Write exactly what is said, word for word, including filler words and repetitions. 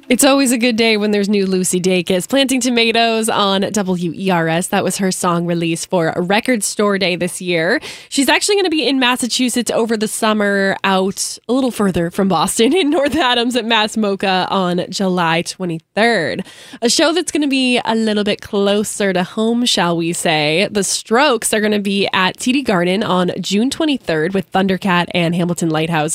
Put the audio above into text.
It's always a good day when there's new Lucy Dacus planting tomatoes on W E R S. That was her song release for Record Store Day this year. She's actually going to be in Massachusetts over the summer, out a little further from Boston in North Adams at Mass Mocha on July twenty-third. A show that's going to be a little bit closer to home, shall we say. The Strokes are going to be at T D Garden on June twenty-third with Thundercat and Hamilton Lighthouse.